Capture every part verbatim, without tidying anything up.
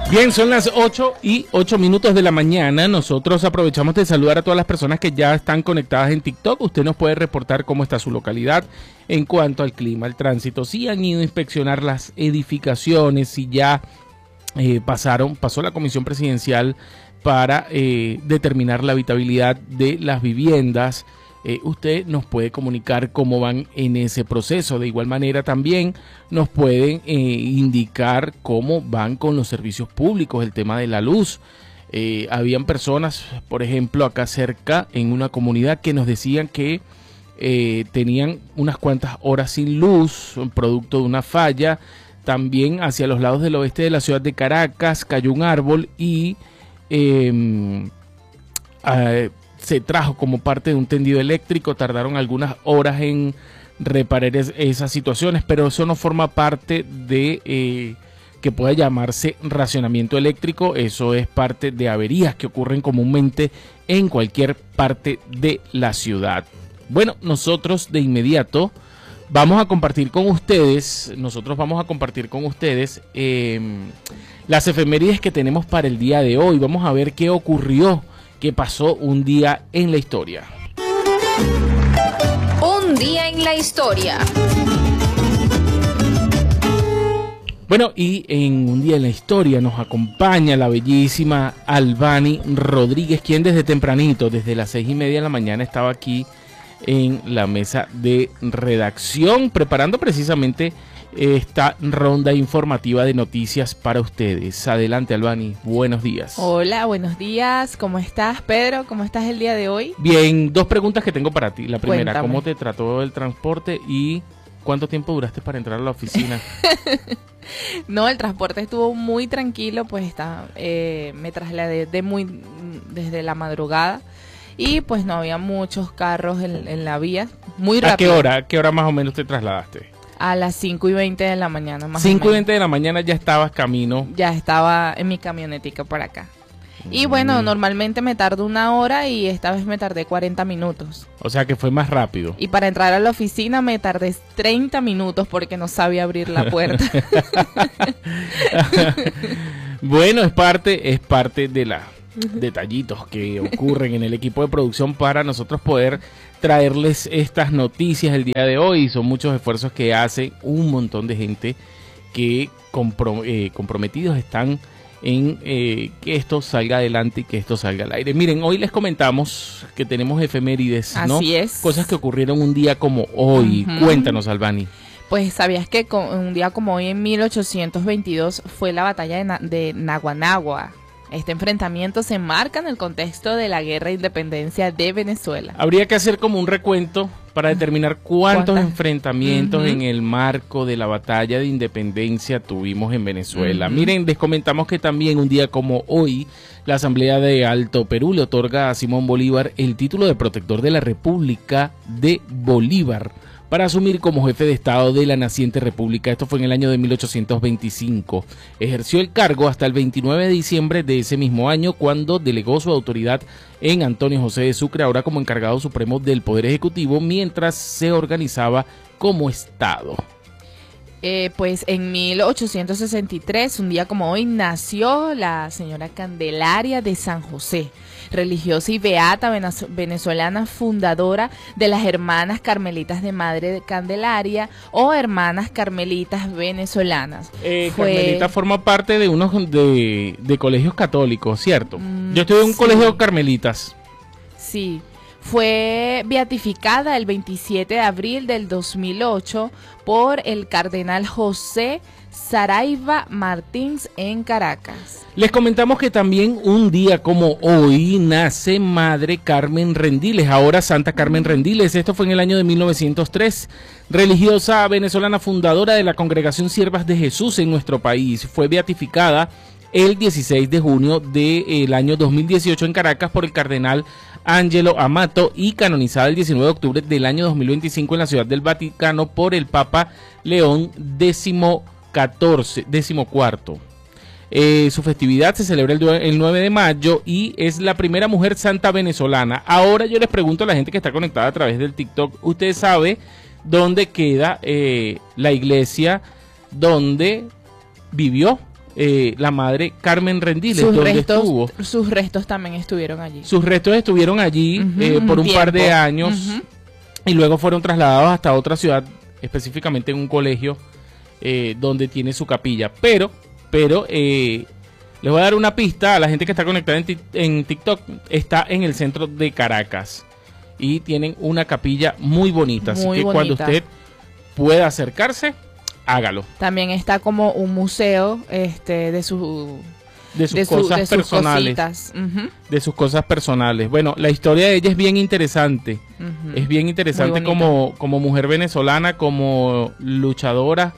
Bien, son las ocho y ocho minutos de la mañana. Nosotros aprovechamos de saludar a todas las personas que ya están conectadas en TikTok. Usted nos puede reportar cómo está su localidad en cuanto al clima, al tránsito. Si han ido a inspeccionar las edificaciones, si ya eh, pasaron, pasó la comisión presidencial para eh, determinar la habitabilidad de las viviendas. Eh, usted nos puede comunicar cómo van en ese proceso. De igual manera también nos pueden eh, indicar cómo van con los servicios públicos, el tema de la luz. Eh, habían personas, por ejemplo, acá cerca en una comunidad que nos decían que eh, tenían unas cuantas horas sin luz, producto de una falla. También hacia los lados del oeste de la ciudad de Caracas cayó un árbol y eh, eh, se trajo como parte de un tendido eléctrico. Tardaron algunas horas en reparar es, esas situaciones, pero eso no forma parte de eh, que pueda llamarse racionamiento eléctrico. Eso es parte de averías que ocurren comúnmente en cualquier parte de la ciudad. Bueno, nosotros de inmediato vamos a compartir con ustedes, nosotros vamos a compartir con ustedes eh, las efemérides que tenemos para el día de hoy. Vamos a ver qué ocurrió, que pasó un día en la historia. Un día en la historia. Bueno, y en un día en la historia nos acompaña la bellísima Albany Rodríguez, quien desde tempranito, desde las seis y media de la mañana, estaba aquí en la mesa de redacción, preparando precisamente esta ronda informativa de noticias para ustedes. Adelante, Albany, buenos días. Hola, buenos días. ¿Cómo estás, Pedro? ¿Cómo estás el día de hoy? Bien, dos preguntas que tengo para ti. La primera, Cuéntame. ¿cómo te trató el transporte y cuánto tiempo duraste para entrar a la oficina? No, el transporte estuvo muy tranquilo, pues está, eh, me trasladé de muy, desde la madrugada y pues no había muchos carros en, en la vía, muy rápido. ¿A qué hora? ¿A qué hora más o menos te trasladaste? A las cinco y veinte de la mañana, más cinco y o menos. veinte de la mañana ya estabas camino. Ya estaba en mi camionetica por acá. Y bueno, Mm. normalmente me tardo una hora y esta vez me tardé cuarenta minutos. O sea que fue más rápido. Y para entrar a la oficina me tardé treinta minutos porque no sabía abrir la puerta. Bueno, es parte, es parte de los detallitos que ocurren en el equipo de producción para nosotros poder traerles estas noticias el día de hoy. Son muchos esfuerzos que hace un montón de gente que comprom eh, comprometidos están en eh, que esto salga adelante y que esto salga al aire. Miren, hoy les comentamos que tenemos efemérides, ¿no? Así es. Cosas que ocurrieron un día como hoy. Uh-huh. Cuéntanos, Albany. Pues sabías que con, un día como hoy en mil ochocientos veintidós fue la batalla de, Na de Naguanagua. Este enfrentamiento se enmarca en el contexto de la guerra de independencia de Venezuela. Habría que hacer como un recuento para determinar cuántos ¿Cuántas? enfrentamientos Uh-huh. en el marco de la batalla de independencia tuvimos en Venezuela. Uh-huh. Miren, les comentamos que también un día como hoy, la Asamblea de Alto Perú le otorga a Simón Bolívar el título de protector de la República de Bolívar para asumir como jefe de Estado de la naciente república. Esto fue en el año de mil ochocientos veinticinco. Ejerció el cargo hasta el veintinueve de diciembre de ese mismo año, cuando delegó su autoridad en Antonio José de Sucre, ahora como encargado supremo del Poder Ejecutivo, mientras se organizaba como Estado. Eh, pues en mil ochocientos sesenta y tres, un día como hoy, nació la señora Candelaria de San José, religiosa y beata venezolana, fundadora de las Hermanas Carmelitas de Madre de Candelaria o Hermanas Carmelitas Venezolanas. Eh, Fue... Carmelita forma parte de unos de, de colegios católicos, ¿cierto? Mm, Yo estuve en un sí. colegio carmelitas. Sí, fue beatificada el veintisiete de abril del dos mil ocho por el cardenal José Saraiva Martins en Caracas. Les comentamos que también un día como hoy nace Madre Carmen Rendiles, ahora Santa Carmen Rendiles. Esto fue en el año de mil novecientos tres. Religiosa venezolana, fundadora de la Congregación Siervas de Jesús en nuestro país. Fue beatificada el dieciséis de junio del año dos mil dieciocho en Caracas por el cardenal Angelo Amato y canonizada el diecinueve de octubre del año dos mil veinticinco en la Ciudad del Vaticano por el Papa León catorce, decimocuarto. Eh, su festividad se celebra el, el nueve de mayo y es la primera mujer santa venezolana. Ahora yo les pregunto a la gente que está conectada a través del TikTok, ¿usted sabe dónde queda eh, la iglesia donde vivió eh, la madre Carmen Rendiles, Sus donde restos, estuvo. sus restos también estuvieron allí. Sus restos estuvieron allí Ujú, eh, por un un par de tiempo. años Ujú. y luego fueron trasladados hasta otra ciudad, específicamente en un colegio eh, donde tiene su capilla. Pero, pero eh, les voy a dar una pista a la gente que está conectada en, ti- en TikTok. Está en el centro de Caracas y tienen una capilla muy bonita. Así Muy que cuando bonita. usted pueda acercarse, hágalo. También está como un museo este de su De sus de, su- cosas de sus personales. cositas. Ujú, De sus cosas personales. Bueno, la historia de ella es bien interesante. ujú. Es bien interesante Muy como, como mujer venezolana, como luchadora,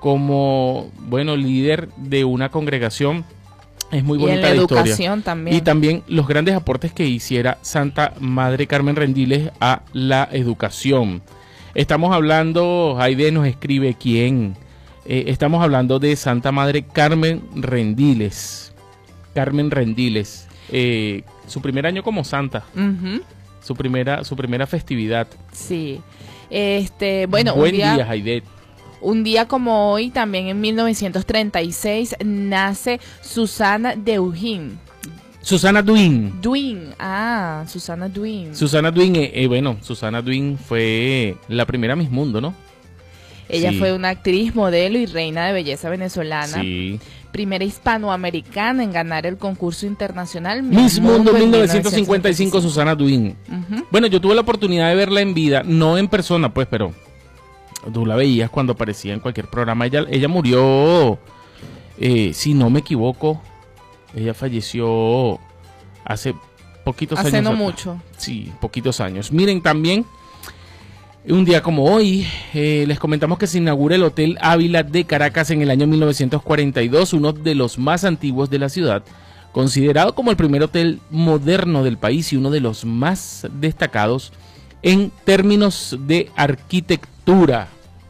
como, bueno, líder de una congregación. Es muy Y en bonita la la historia. educación también. Y también los grandes aportes que hiciera Santa Madre Carmen Rendiles a la educación. Estamos hablando, Jaide nos escribe quién. Eh, estamos hablando de Santa Madre Carmen Rendiles. Carmen Rendiles. Eh, su primer año como santa. Ujú, Su primera, su primera festividad. sí. Este, bueno, Buen un día, día, Jaide. un día como hoy, también en mil novecientos treinta y seis, nace Susana Deuhin. Susana Duin. Duin, ah, Susana Duin. Susana Duin, eh, eh, bueno, Susana Duin fue la primera Miss Mundo, ¿no? Ella sí. fue una actriz, modelo y reina de belleza venezolana. Sí. Primera hispanoamericana en ganar el concurso internacional Miss Mundo en mil novecientos cincuenta y cinco, Susana Duin. Ujú. Bueno, yo tuve la oportunidad de verla en vida, no en persona, pues, pero tú la veías cuando aparecía en cualquier programa. Ella, ella murió, eh, si no me equivoco, ella falleció hace poquitos Hace años. no atrás. mucho. Sí, poquitos años. Miren, también, un día como hoy, eh, les comentamos que se inaugura el Hotel Ávila de Caracas en el año mil novecientos cuarenta y dos, uno de los más antiguos de la ciudad, considerado como el primer hotel moderno del país y uno de los más destacados en términos de arquitectura.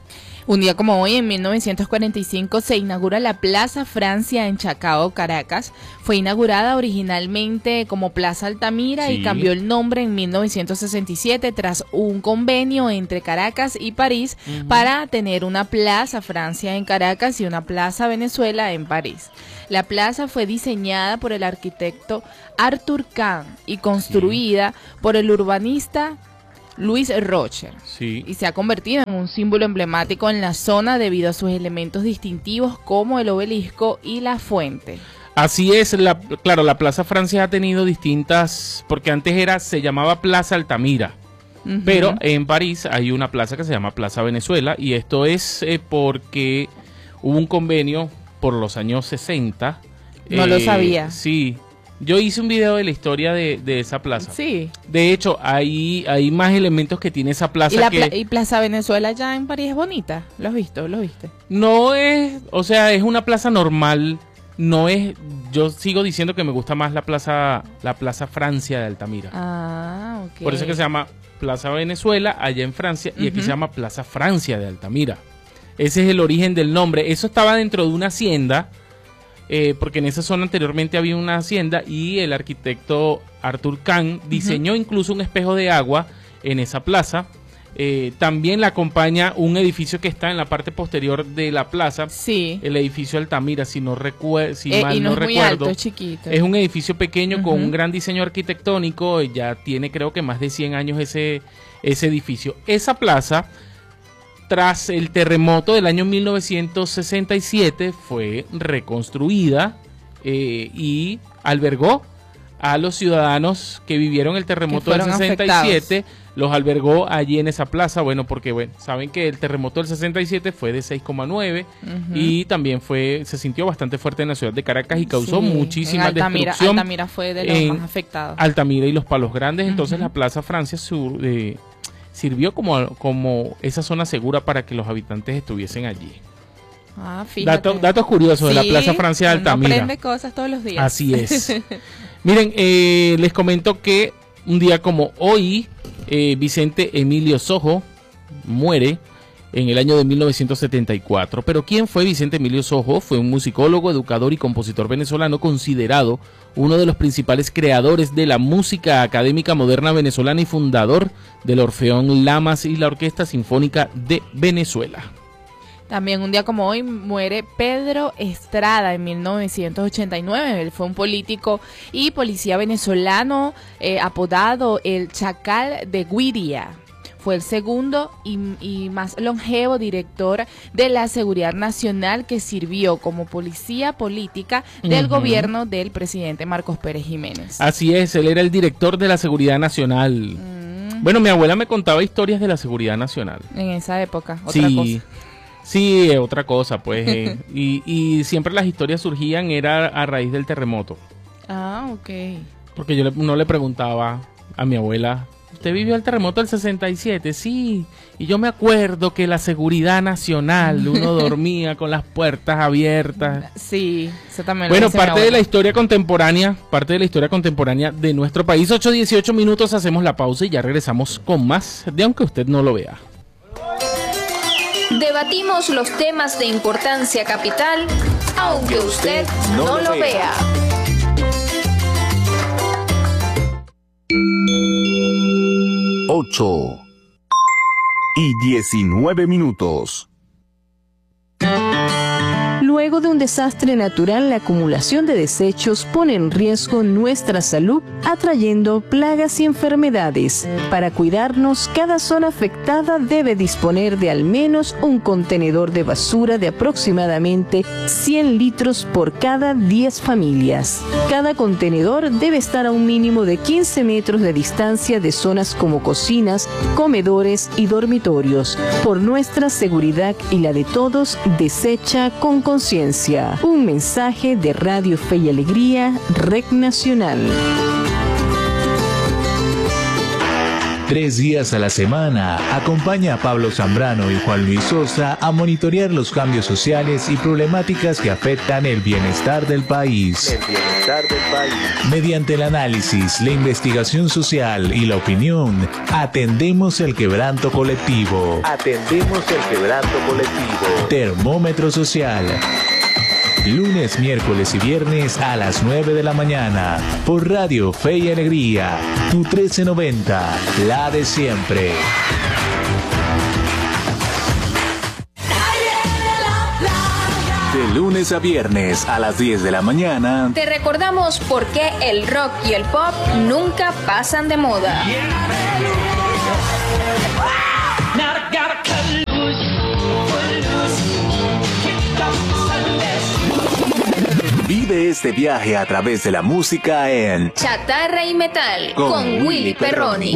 Un día como hoy, en mil novecientos cuarenta y cinco, se inaugura la Plaza Francia en Chacao, Caracas. Fue inaugurada originalmente como Plaza Altamira Sí. y cambió el nombre en mil novecientos sesenta y siete tras un convenio entre Caracas y París Ujú. para tener una Plaza Francia en Caracas y una Plaza Venezuela en París. La plaza fue diseñada por el arquitecto Arthur Kahn y construida por el urbanista Luis Rocher. Sí. Y se ha convertido en un símbolo emblemático en la zona debido a sus elementos distintivos como el obelisco y la fuente. Así es, la, claro, la Plaza Francia ha tenido distintas, porque antes era, se llamaba Plaza Altamira, Ujú. pero en París hay una plaza que se llama Plaza Venezuela, y esto es eh, porque hubo un convenio por los años sesenta. No lo sabía. Sí, yo hice un video de la historia de, de esa plaza. Sí. De hecho, hay, hay más elementos que tiene esa plaza ¿Y, la que pla- y Plaza Venezuela ya en París es bonita? ¿Lo has visto? ¿Lo viste? no es, o sea, es una plaza normal. No es, yo sigo diciendo que me gusta más la plaza, la Plaza Francia de Altamira. Ah, ok. Por eso es que se llama Plaza Venezuela allá en Francia y aquí Ujú. se llama Plaza Francia de Altamira. Ese es el origen del nombre. Eso estaba dentro de una hacienda, eh, porque en esa zona anteriormente había una hacienda y el arquitecto Arthur Kahn diseñó incluso un espejo de agua en esa plaza. Eh, también la acompaña un edificio que está en la parte posterior de la plaza, Sí. el edificio Altamira, si no recuerdo, si Eh, mal y no, no, es muy recuerdo. alto, es chiquito. Es un edificio pequeño con Ujú. un gran diseño arquitectónico, ya tiene creo que más de cien años ese, ese edificio. Esa plaza, tras el terremoto del año mil novecientos sesenta y siete, fue reconstruida eh, y albergó a los ciudadanos que vivieron el terremoto Que del fueron sesenta y siete, los albergó allí en esa plaza, bueno, porque bueno, saben que el terremoto del sesenta y siete fue de seis coma nueve Ujú. y también fue se sintió bastante fuerte en la ciudad de Caracas y causó Sí, muchísima en Altamira, destrucción. Altamira fue de los en más afectados. Altamira y los Palos Grandes, entonces Ujú. la Plaza Francia sur- eh, sirvió como, como esa zona segura para que los habitantes estuviesen allí. Ah, fíjate. Dato- datos curiosos de la Sí, Plaza Francia de uno Altamira. aprende cosas todos los días. Así es. Miren, eh, les comento que un día como hoy, eh, Vicente Emilio Sojo muere en el año de mil novecientos setenta y cuatro. Pero ¿quién fue Vicente Emilio Sojo? Fue un musicólogo, educador y compositor venezolano considerado uno de los principales creadores de la música académica moderna venezolana y fundador del Orfeón Lamas y la Orquesta Sinfónica de Venezuela. También un día como hoy muere Pedro Estrada en mil novecientos ochenta y nueve. Él fue un político y policía venezolano eh, apodado el Chacal de Guiria. Fue el segundo y, y más longevo director de la Seguridad Nacional que sirvió como policía política del uh-huh. gobierno del presidente Marcos Pérez Jiménez. Así es, él era el director de la Seguridad Nacional. Mm. Bueno, mi abuela me contaba historias de la Seguridad Nacional. En esa época, otra sí, cosa. Sí, otra cosa, pues. eh, y, y siempre las historias surgían era a raíz del terremoto. Ah, ok. Porque yo le, no le preguntaba a mi abuela, ¿usted vivió el terremoto del sesenta y siete? Sí, y yo me acuerdo que la Seguridad Nacional, uno dormía con las puertas abiertas. Sí, eso también lo Bueno, dice mi parte de abuela. la historia contemporánea, parte de la historia contemporánea de nuestro país. ocho dieciocho minutos, hacemos la pausa y ya regresamos con más de Aunque Usted No Lo Vea. Debatimos los temas de importancia capital, aunque usted no lo vea. ocho y diecinueve minutos. Luego de un desastre natural, la acumulación de desechos pone en riesgo nuestra salud, atrayendo plagas y enfermedades. Para cuidarnos, cada zona afectada debe disponer de al menos un contenedor de basura de aproximadamente cien litros por cada diez familias. Cada contenedor debe estar a un mínimo de quince metros de distancia de zonas como cocinas, comedores y dormitorios. Por nuestra seguridad y la de todos, desecha con conciencia. Un mensaje de Radio Fe y Alegría, Red Nacional. Tres días a la semana, acompaña a Pablo Zambrano y Juan Luis Sosa a monitorear los cambios sociales y problemáticas que afectan el bienestar del país. El bienestar del país. Mediante el análisis, la investigación social y la opinión, atendemos el quebranto colectivo. Atendemos el quebranto colectivo. Termómetro social. Lunes, miércoles y viernes a las nueve de la mañana por Radio Fe y Alegría, tu trece noventa, la de siempre. De lunes a viernes a las diez de la mañana. Te recordamos por qué el rock y el pop nunca pasan de moda. Vive este viaje a través de la música en Chatarra y Metal con, con Willy Perroni.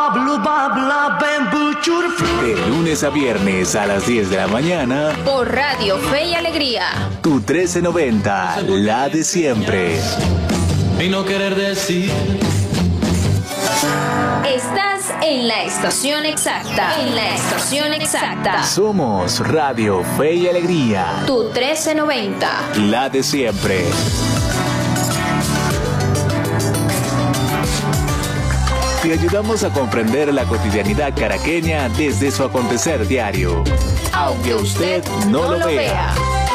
De lunes a viernes a las diez de la mañana por Radio Fe y Alegría. Tu trece noventa, la de siempre. Y no querer decir. Estás en la estación exacta. En la estación exacta. Somos Radio Fe y Alegría. Tu trece noventa. La de siempre. Te ayudamos a comprender la cotidianidad caraqueña desde su acontecer diario. Aunque usted no lo vea.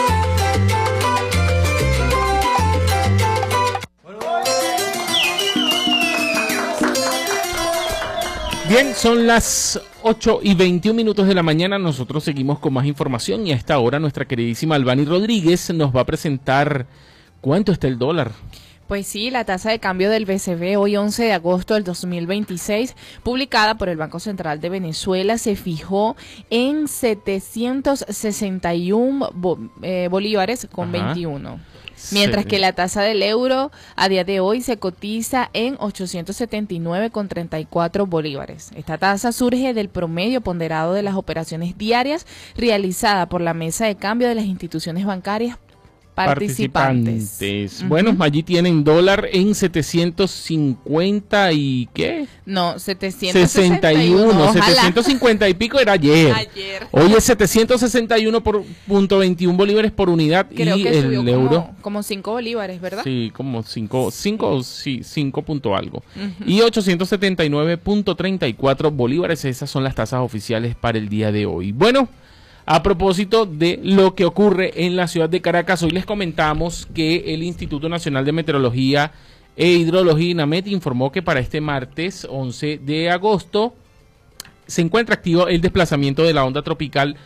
Bien, son las ocho y veintiún minutos de la mañana. Nosotros seguimos con más información y a esta hora nuestra queridísima Albany Rodríguez nos va a presentar cuánto está el dólar. Pues sí, la tasa de cambio del B C B hoy once de agosto del dos mil veintiséis, publicada por el Banco Central de Venezuela, se fijó en setecientos sesenta y uno bo, eh, bolívares con Ajá. veintiuno. Mientras que la tasa del euro a día de hoy se cotiza en ochocientos setenta y nueve con treinta y cuatro bolívares. Esta tasa surge del promedio ponderado de las operaciones diarias realizada por la mesa de cambio de las instituciones bancarias participantes. participantes. Uh-huh. Bueno, allí tienen dólar en setecientos cincuenta y ¿qué? No, setecientos sesenta sesenta y uno. setecientos cincuenta y pico era ayer. Ayer. Hoy es setecientos sesenta y uno por punto veintiún bolívares por unidad. Creo y que el subió euro como, como cinco bolívares, ¿verdad? Sí, como cinco, cinco, sí, cinco punto algo. Uh-huh. Y ochocientos setenta y nueve punto treinta y cuatro bolívares. Esas son las tasas oficiales para el día de hoy. Bueno, a propósito de lo que ocurre en la ciudad de Caracas, hoy les comentamos que el Instituto Nacional de Meteorología e Hidrología, INAMET, informó que para este martes once de agosto se encuentra activo el desplazamiento de la onda tropical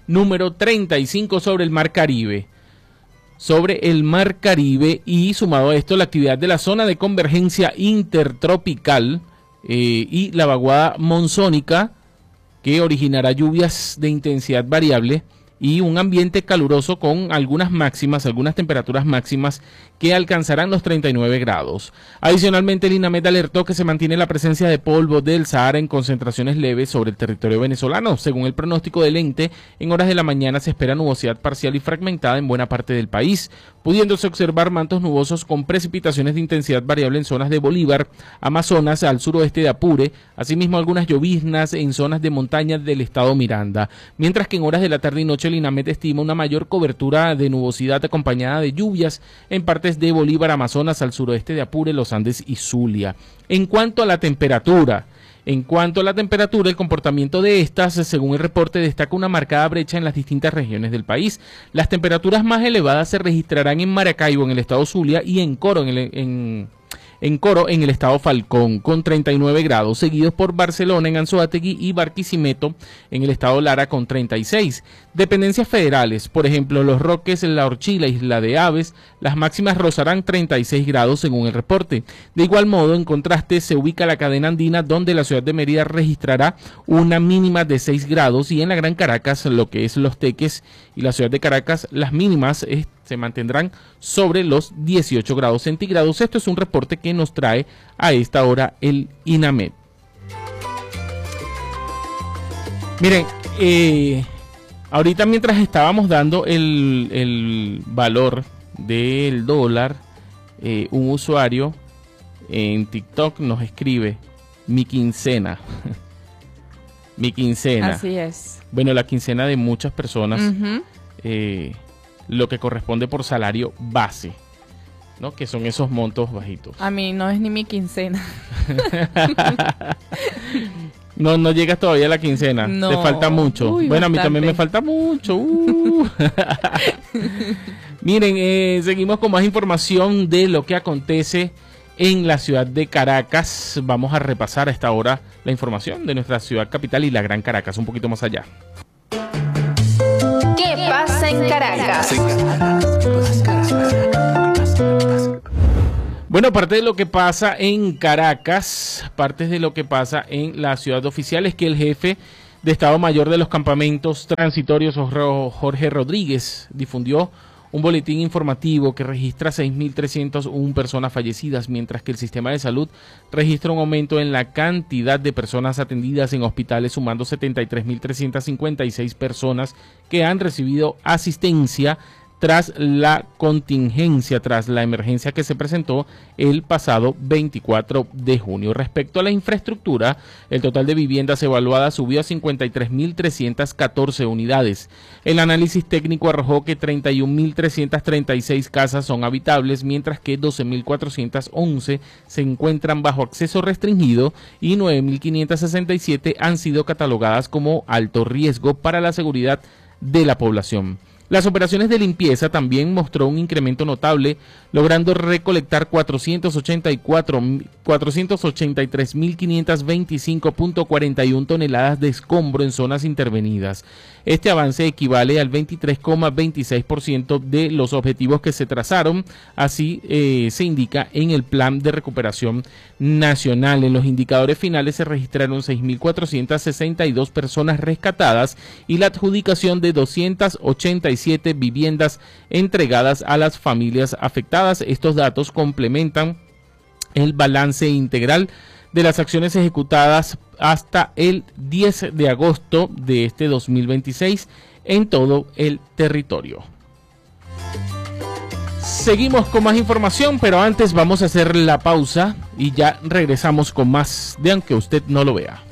número treinta y cinco sobre el Mar Caribe. Sobre el Mar Caribe y sumado a esto la actividad de la zona de convergencia intertropical eh, y la vaguada monzónica que originará lluvias de intensidad variable y un ambiente caluroso con algunas máximas, algunas temperaturas máximas que alcanzarán los treinta y nueve grados. Adicionalmente, el INAMED alertó que se mantiene la presencia de polvo del Sahara en concentraciones leves sobre el territorio venezolano. Según el pronóstico del ente, en horas de la mañana se espera nubosidad parcial y fragmentada en buena parte del país, pudiéndose observar mantos nubosos con precipitaciones de intensidad variable en zonas de Bolívar, Amazonas, al suroeste de Apure, asimismo algunas lloviznas en zonas de montaña del estado Miranda, mientras que en horas de la tarde y noche el INAMED estima una mayor cobertura de nubosidad acompañada de lluvias en partes de Bolívar, Amazonas, al suroeste de Apure, los Andes y Zulia. En cuanto a la temperatura, En cuanto a la temperatura, el comportamiento de estas, según el reporte, destaca una marcada brecha en las distintas regiones del país. Las temperaturas más elevadas se registrarán en Maracaibo, en el estado Zulia, y en Coro, en el, en, en Coro, en el estado Falcón, con treinta y nueve grados, seguidos por Barcelona, en Anzoátegui, y Barquisimeto, en el estado Lara, con treinta y seis. Dependencias federales, por ejemplo, Los Roques, La Orchila, Isla de Aves, las máximas rozarán treinta y seis grados según el reporte. De igual modo, en contraste, se ubica la cadena andina, donde la ciudad de Mérida registrará una mínima de seis grados, y en la Gran Caracas, lo que es Los Teques y la ciudad de Caracas, las mínimas eh, se mantendrán sobre los dieciocho grados centígrados. Esto es un reporte que nos trae a esta hora el INAMED. Miren, eh... ahorita mientras estábamos dando el, el valor del dólar, eh, un usuario en TikTok nos escribe, mi quincena, mi quincena. Así es. Bueno, la quincena de muchas personas, Uh-huh. eh, lo que corresponde por salario base, ¿no? Que son esos montos bajitos. A mí no es ni mi quincena. No, no llegas todavía a la quincena. No. Te falta mucho. Uy, bueno, a mí bastante. también me falta mucho. Uh. Miren, eh, seguimos con más información de lo que acontece en la ciudad de Caracas. Vamos a repasar a esta hora la información de nuestra ciudad capital y la Gran Caracas, un poquito más allá. ¿Qué pasa en Caracas? Bueno, parte de lo que pasa en Caracas, parte de lo que pasa en la ciudad oficial es que el jefe de Estado Mayor de los Campamentos Transitorios, Jorge Rodríguez, difundió un boletín informativo que registra seis mil trescientas una personas fallecidas, mientras que el sistema de salud registra un aumento en la cantidad de personas atendidas en hospitales, sumando setenta y tres mil trescientas cincuenta y seis personas que han recibido asistencia tras la contingencia, tras la emergencia que se presentó el pasado veinticuatro de junio. Respecto a la infraestructura, el total de viviendas evaluadas subió a cincuenta y tres mil trescientas catorce unidades. El análisis técnico arrojó que treinta y un mil trescientas treinta y seis casas son habitables, mientras que doce mil cuatrocientas once se encuentran bajo acceso restringido y nueve mil quinientas sesenta y siete han sido catalogadas como alto riesgo para la seguridad de la población. Las operaciones de limpieza también mostró un incremento notable, logrando recolectar cuatrocientos ochenta y tres mil quinientas veinticinco punto cuarenta y uno toneladas de escombro en zonas intervenidas. Este avance equivale al veintitrés coma veintiséis por ciento de los objetivos que se trazaron, así eh, se indica en el Plan de Recuperación Nacional. En los indicadores finales se registraron seis mil cuatrocientas sesenta y dos personas rescatadas y la adjudicación de doscientas ochenta y siete viviendas entregadas a las familias afectadas. Estos datos complementan el balance integral de las acciones ejecutadas hasta el diez de agosto de este dos mil veintiséis en todo el territorio. Seguimos con más información, pero antes vamos a hacer la pausa y ya regresamos con más de Aunque Usted No Lo Vea.